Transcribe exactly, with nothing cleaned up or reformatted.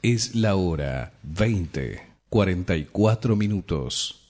Es la hora veinte, cuarenta y cuatro minutos.